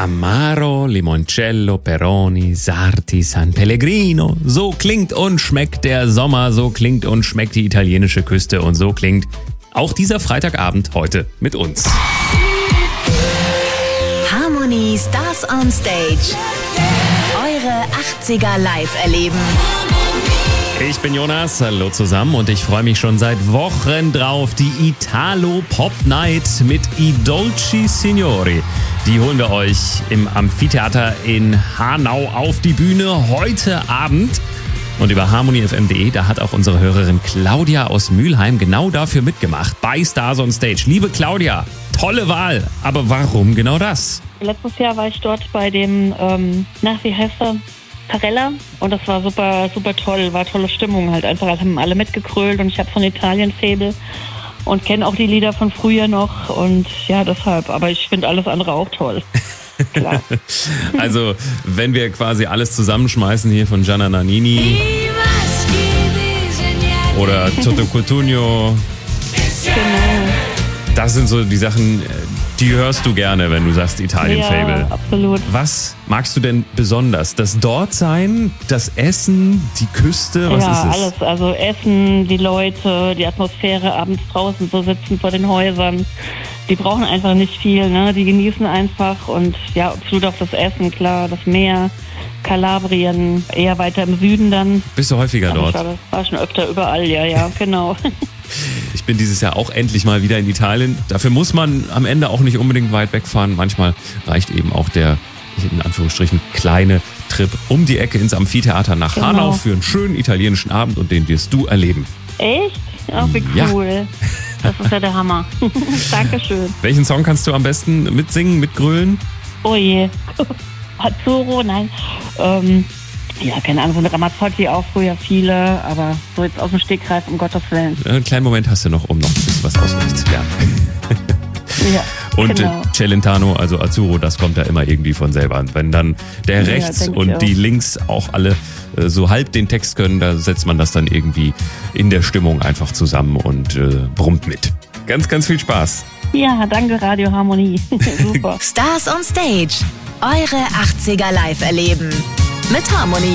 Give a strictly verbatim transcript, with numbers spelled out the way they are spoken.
Amaro, Limoncello, Peroni, Sarti, San Pellegrino. So klingt und schmeckt der Sommer, so klingt und schmeckt die italienische Küste und so klingt auch dieser Freitagabend heute mit uns. Harmony Stars on Stage. Eure achtziger live erleben. Ich bin Jonas, hallo zusammen und ich freue mich schon seit Wochen drauf. Die Italo Pop Night mit I Dolci Signori. Die holen wir euch im Amphitheater in Hanau auf die Bühne heute Abend. Und über harmony f m punkt d e, da hat auch unsere Hörerin Claudia aus Mülheim genau dafür mitgemacht, bei Stars on Stage. Liebe Claudia, tolle Wahl, aber warum genau das? Letztes Jahr war ich dort bei dem, ähm, na, wie heißt er? Tarella, und das war super, super toll, war tolle Stimmung halt einfach, also haben alle mitgekrölt und ich habe von Italien-Faible und kenne auch die Lieder von früher noch und ja, deshalb, aber ich finde alles andere auch toll. Klar. Also, wenn wir quasi alles zusammenschmeißen hier von Gianna Nannini oder Toto Cutugno, Genau. das sind so die Sachen, die hörst du gerne, wenn du sagst Italien-Fable. Ja, absolut. Was magst du denn besonders? Das Dortsein, das Essen, die Küste, was ja, ist es? alles, also Essen, die Leute, die Atmosphäre, abends draußen so sitzen vor den Häusern. Die brauchen einfach nicht viel, ne? Die genießen einfach und ja, absolut auch das Essen, klar, das Meer, Kalabrien, eher weiter im Süden dann. Bist du häufiger Aber dort? Ich war, war schon öfter überall, ja, ja, genau. Ich bin dieses Jahr auch endlich mal wieder in Italien. Dafür muss man am Ende auch nicht unbedingt weit wegfahren. Manchmal reicht eben auch der, in Anführungsstrichen, kleine Trip um die Ecke ins Amphitheater nach Genau. Hanau für einen schönen italienischen Abend und den wirst du erleben. Echt? Oh, wie Ja. cool. Das ist ja der Hammer. Dankeschön. Welchen Song kannst du am besten mitsingen, mitgrölen? Oh je. Azzurro, nein. Ähm, ja, keine Ahnung, so eine Ramazzotti auch früher viele, aber so jetzt aus dem Stegreif, um Gottes Willen. Einen kleinen Moment hast du noch, um noch ein bisschen was auswendig zu lernen. Ja, Und genau. äh, Celentano, also Azzurro, das kommt da immer irgendwie von selber. Und wenn dann der Ja, rechts denk ich und auch. die links auch alle äh, so halb den Text können, da setzt man das dann irgendwie in der Stimmung einfach zusammen und äh, brummt mit. Ganz, ganz viel Spaß. Ja, danke Radio Harmonie. Super. Stars on Stage. Eure achtziger live erleben. Mit Harmony.